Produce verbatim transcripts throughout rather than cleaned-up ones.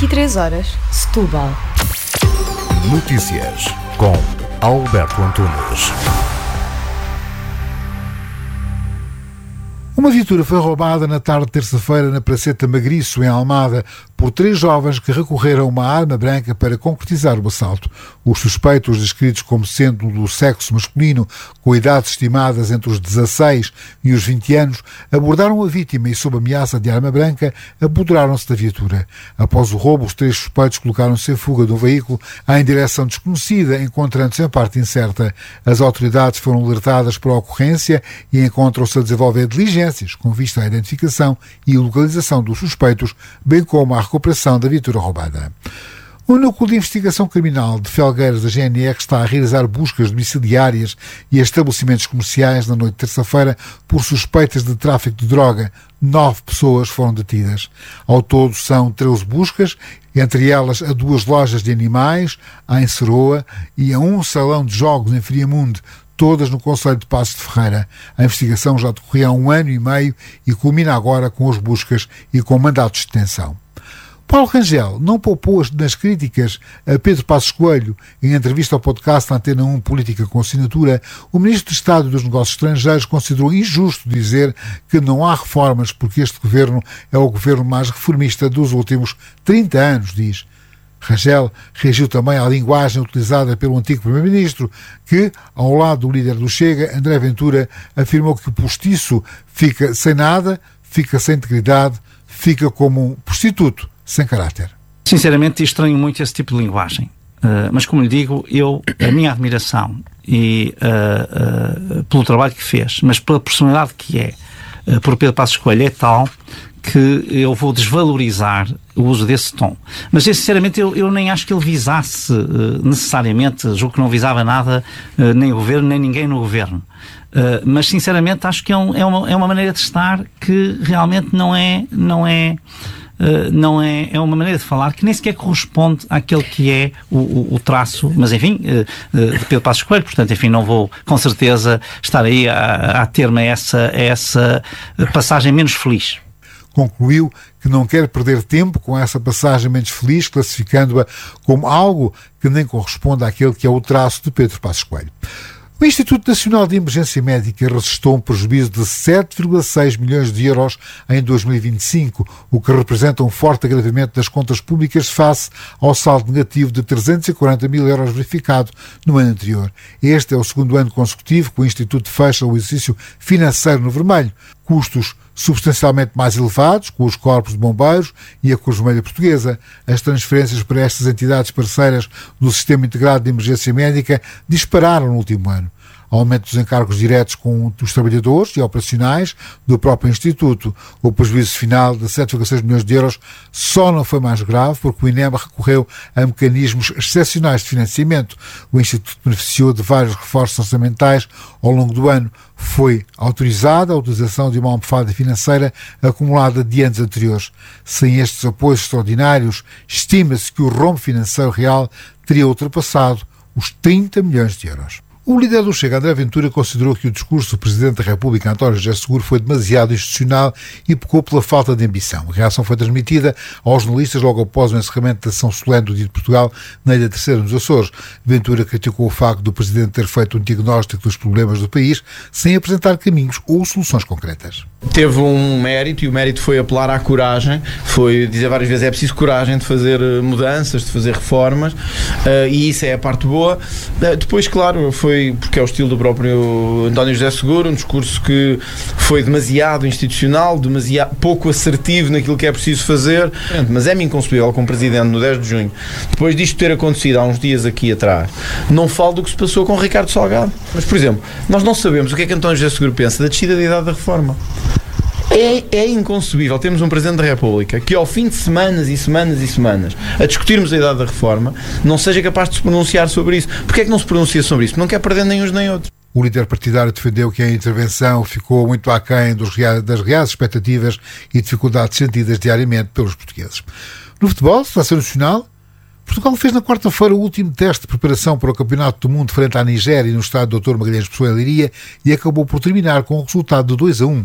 vinte e três horas, Setúbal. Notícias com Alberto Antunes. Uma viatura foi roubada na tarde de terça-feira na Praceta Magriço, em Almada, por três jovens que recorreram a uma arma branca para concretizar o assalto. Os suspeitos, descritos como sendo do sexo masculino, com idades estimadas entre os dezasseis e os vinte anos, abordaram a vítima e, sob ameaça de arma branca, apoderaram-se da viatura. Após o roubo, os três suspeitos colocaram-se em fuga do veículo em direção desconhecida, encontrando-se em parte incerta. As autoridades foram alertadas para a ocorrência e encontram-se a desenvolver diligências com vista à identificação e localização dos suspeitos, bem como à recuperação da viatura roubada. O Núcleo de Investigação Criminal de Felgueiras da G N R está a realizar buscas domiciliárias e estabelecimentos comerciais na noite de terça-feira por suspeitas de tráfico de droga. Nove pessoas foram detidas. Ao todo são treze buscas, entre elas a duas lojas de animais, em Seroa, e a um salão de jogos em Friamunde, todas no concelho de Passos de Ferreira. A investigação já decorria há um ano e meio e culmina agora com as buscas e com mandatos de detenção. Paulo Rangel não poupou nas críticas a Pedro Passos Coelho. Em entrevista ao podcast Antena um Política com Assinatura, o Ministro de Estado dos Negócios Estrangeiros considerou injusto dizer que não há reformas porque este governo é o governo mais reformista dos últimos trinta anos, diz. Rangel reagiu também à linguagem utilizada pelo antigo Primeiro-Ministro, que, ao lado do líder do Chega, André Ventura, afirmou que o postiço fica sem nada, fica sem integridade, fica como um prostituto sem caráter. Sinceramente, estranho muito esse tipo de linguagem. Uh, mas, como lhe digo, eu, a minha admiração e uh, uh, pelo trabalho que fez, mas pela personalidade que é, uh, por Pedro Passos Coelho, é tal que eu vou desvalorizar o uso desse tom. Mas, eu, sinceramente, eu, eu nem acho que ele visasse uh, necessariamente, julgo que não visava nada, uh, nem o governo, nem ninguém no governo. Uh, mas, sinceramente, acho que é, um, é, uma, é uma maneira de estar que realmente não é... Não é Uh, não é, é uma maneira de falar que nem sequer corresponde àquele que é o, o, o traço, mas enfim, uh, uh, de Pedro Passos Coelho, portanto, enfim, não vou com certeza estar aí a, a ter-me a essa, a essa passagem menos feliz. Concluiu que não quer perder tempo com essa passagem menos feliz, classificando-a como algo que nem corresponde àquele que é o traço de Pedro Passos Coelho. O Instituto Nacional de Emergência Médica registrou um prejuízo de sete vírgula seis milhões de euros em dois mil e vinte e cinco, o que representa um forte agravamento das contas públicas face ao saldo negativo de trezentos e quarenta mil euros verificado no ano anterior. Este é o segundo ano consecutivo que o Instituto fecha o exercício financeiro no vermelho. Custos substancialmente mais elevados, com os corpos de bombeiros e a Cruz Vermelha Portuguesa. As transferências para estas entidades parceiras do Sistema Integrado de Emergência Médica dispararam no último ano. Aumento dos encargos diretos com os trabalhadores e operacionais do próprio Instituto. O prejuízo final de sete vírgula seis milhões de euros só não foi mais grave porque o INEMA recorreu a mecanismos excepcionais de financiamento. O Instituto beneficiou de vários reforços orçamentais ao longo do ano. Foi autorizada a utilização de uma almofada financeira acumulada de anos anteriores. Sem estes apoios extraordinários, estima-se que o rombo financeiro real teria ultrapassado os trinta milhões de euros. O líder do Chega, André Ventura, considerou que o discurso do Presidente da República, António José Seguro, foi demasiado institucional e pecou pela falta de ambição. A reação foi transmitida aos jornalistas logo após o encerramento da sessão solene do Dia de Portugal na Ilha Terceira, nos Açores. Ventura criticou o facto do Presidente ter feito um diagnóstico dos problemas do país sem apresentar caminhos ou soluções concretas. Teve um mérito e o mérito foi apelar à coragem, foi dizer várias vezes é preciso coragem de fazer mudanças, de fazer reformas uh, e isso é a parte boa. Uh, depois, claro, foi porque é o estilo do próprio António José Seguro, um discurso que foi demasiado institucional, demasiado pouco assertivo naquilo que é preciso fazer, mas é-me inconcebível como Presidente no dez de junho, depois disto ter acontecido há uns dias aqui atrás, não falo do que se passou com Ricardo Salgado. Mas, por exemplo, nós não sabemos o que é que António José Seguro pensa da descida da idade da reforma. É, é inconcebível termos um Presidente da República que ao fim de semanas e semanas e semanas a discutirmos a idade da reforma não seja capaz de se pronunciar sobre isso. Porquê é que não se pronuncia sobre isso? Não quer perder nem uns nem outros. O líder partidário defendeu que a intervenção ficou muito aquém dos reais, das reais expectativas e dificuldades sentidas diariamente pelos portugueses. No futebol, Seleção Nacional, Portugal fez na quarta-feira o último teste de preparação para o Campeonato do Mundo frente à Nigéria no estádio doutor Magalhães Pessoa em Leiria e acabou por terminar com o resultado de dois a um.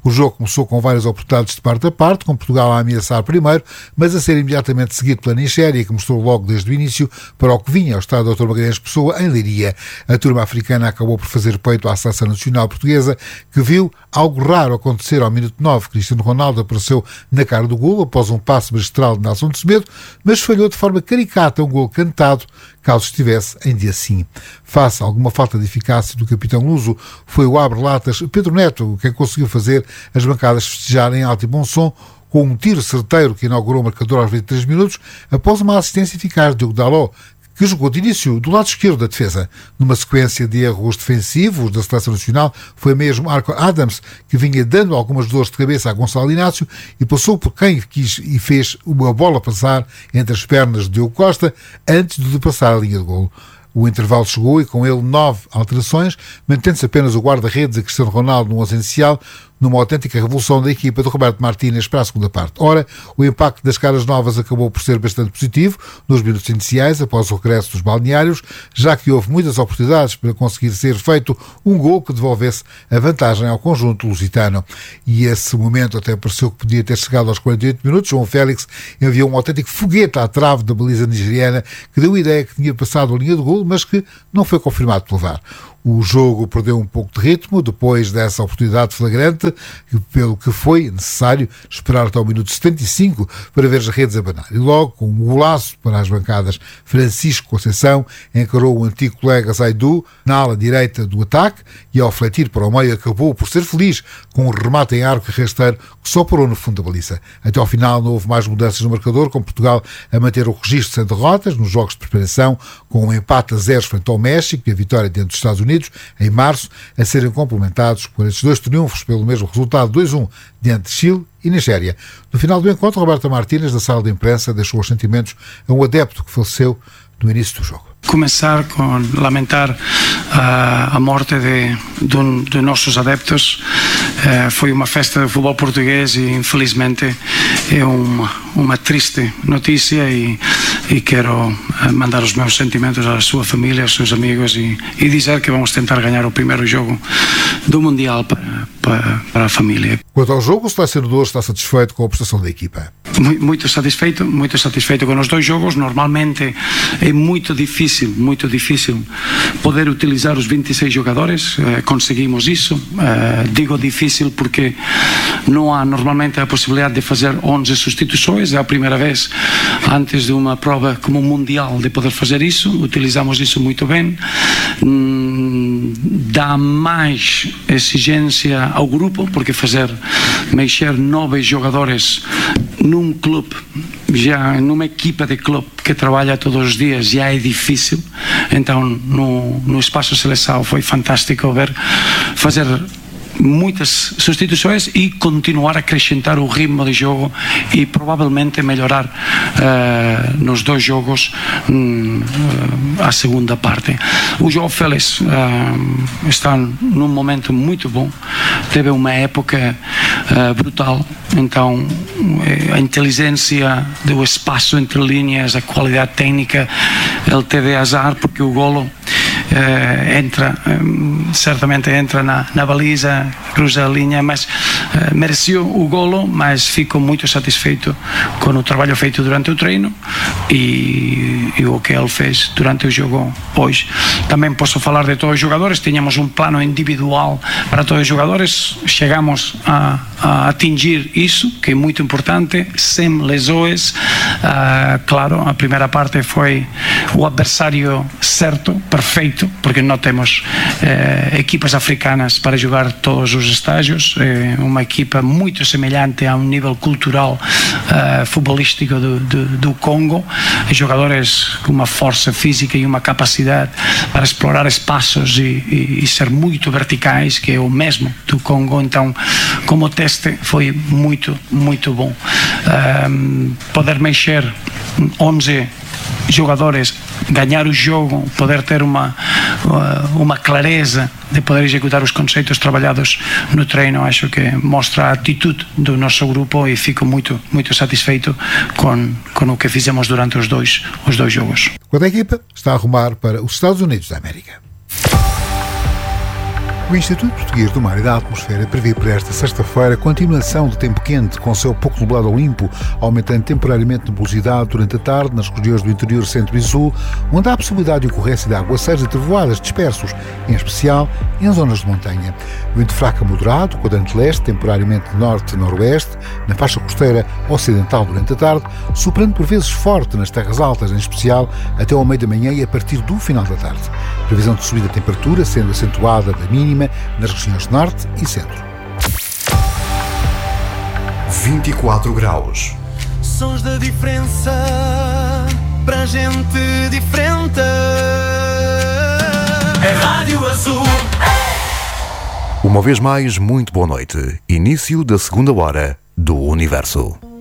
O jogo começou com várias oportunidades de parte a parte, com Portugal a ameaçar primeiro, mas a ser imediatamente seguido pela Nigéria, que mostrou logo desde o início para o que vinha ao estádio doutor Magalhães Pessoa, em Leiria. A turma africana acabou por fazer peito à seleção nacional portuguesa, que viu algo raro acontecer ao minuto nove. Cristiano Ronaldo apareceu na cara do golo após um passe magistral de Nelson de Semedo, mas falhou de forma caricata um golo cantado, caso estivesse em dia sim. Face a alguma falta de eficácia do capitão luso, foi o abre-latas Pedro Neto quem conseguiu fazer as bancadas festejarem em alto e bom som, com um tiro certeiro que inaugurou o marcador aos vinte e três minutos, após uma assistência eficaz de Diogo Dalot, que jogou de início do lado esquerdo da defesa. Numa sequência de erros defensivos da Seleção Nacional, foi mesmo Arco Adams que vinha dando algumas dores de cabeça a Gonçalo Inácio e passou por quem quis e fez uma bola passar entre as pernas de Diogo Costa antes de passar a linha de golo. O intervalo chegou e com ele nove alterações, mantendo-se apenas o guarda-redes e Cristiano Ronaldo no onze inicial, numa autêntica revolução da equipa de Roberto Martínez para a segunda parte. Ora, o impacto das caras novas acabou por ser bastante positivo nos minutos iniciais, após o regresso dos balneários, já que houve muitas oportunidades para conseguir ser feito um gol que devolvesse a vantagem ao conjunto lusitano. E esse momento até pareceu que podia ter chegado aos quarenta e oito minutos. João Félix enviou um autêntico foguete à trave da baliza nigeriana, que deu a ideia que tinha passado a linha de golo, mas que não foi confirmado pelo V A R. O jogo perdeu um pouco de ritmo depois dessa oportunidade flagrante, pelo que foi necessário esperar até o minuto setenta e cinco para ver as redes abanar. E logo, com um golaço para as bancadas, Francisco Conceição encarou o antigo colega Zaidu na ala direita do ataque e, ao fletir para o meio, acabou por ser feliz com um remate em arco rasteiro que só parou no fundo da baliza. Até ao final não houve mais mudanças no marcador, com Portugal a manter o registro sem derrotas nos jogos de preparação, com um empate a zero frente ao México e a vitória diante dos Estados Unidos em março, a serem complementados por estes dois triunfos pelo mesmo resultado dois a um diante de Chile e Nigéria. No final do encontro, Roberto Martínez, da sala de imprensa, deixou os sentimentos a um adepto que faleceu no início do jogo. Começar com lamentar uh, a morte de, de, um, de nossos adeptos. Uh, foi uma festa de futebol português e, infelizmente, é uma, uma triste notícia e, e quero uh, mandar os meus sentimentos à sua família, aos seus amigos e, e dizer que vamos tentar ganhar o primeiro jogo do Mundial para, para, para a família. Quanto ao jogo, o selecionador está satisfeito com a prestação da equipa? Muito satisfeito, muito satisfeito com os dois jogos. Normalmente é muito difícil muito difícil poder utilizar os vinte e seis jogadores, eh, conseguimos isso, eh, digo difícil porque não há normalmente a possibilidade de fazer onze substituições, é a primeira vez antes de uma prova como mundial de poder fazer isso, utilizamos isso muito bem, hum, dá mais exigência ao grupo, porque fazer mexer nove jogadores num clube, já numa equipa de clube que trabalha todos os dias, já é difícil. Então no, no espaço seleção foi fantástico ver fazer muitas substituições e continuar a acrescentar o ritmo de jogo e provavelmente melhorar uh, nos dois jogos um, uh, a segunda parte. O João Félix uh, está num momento muito bom, teve uma época uh, brutal, então a inteligência do espaço entre linhas, a qualidade técnica, ele teve azar porque o golo Uh, entra, um, certamente entra na, na baliza, cruza a linha, mas uh, mereceu o golo, mas fico muito satisfeito com o trabalho feito durante o treino e, e o que ele fez durante o jogo hoje. Também posso falar de todos os jogadores, tínhamos um plano individual para todos os jogadores, chegamos a, a atingir isso, que é muito importante, sem lesões. Uh, claro, a primeira parte foi o adversário certo, perfeito, porque não temos eh, equipas africanas para jogar todos os estágios, é uma equipa muito semelhante a um nível cultural uh, futebolístico do, do, do Congo, jogadores com uma força física e uma capacidade para explorar espaços e, e, e ser muito verticais, que é o mesmo do Congo. Então, como teste foi muito, muito bom. Um, poder mexer onze jogadores, ganhar o jogo, poder ter uma, uma clareza de poder executar os conceitos trabalhados no treino, acho que mostra a atitude do nosso grupo e fico muito, muito satisfeito com, com o que fizemos durante os dois, os dois jogos. Quando a equipa está a rumar para os Estados Unidos da América. O Instituto Português do Mar e da Atmosfera prevê para esta sexta-feira continuação de tempo quente, com céu pouco nublado ou limpo, aumentando temporariamente a nebulosidade durante a tarde nas regiões do interior, centro e sul, onde há a possibilidade de ocorrência de aguaceiros e trevoadas dispersos, em especial em zonas de montanha. Vento fraco a moderado, quadrante leste, temporariamente norte-noroeste, na faixa costeira ocidental durante a tarde, soprando por vezes forte nas terras altas, em especial até ao meio da manhã e a partir do final da tarde. Previsão de subida de temperatura, sendo acentuada da mínima nas regiões norte e centro. vinte e quatro graus. Sons da diferença para gente diferente. É Rádio Azul. Uma vez mais, muito boa noite. Início da segunda hora do Universo.